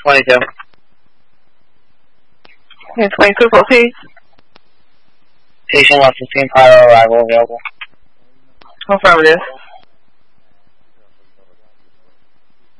22. Okay, 22 for P. Patient left 15 prior arrival available. Affirmative.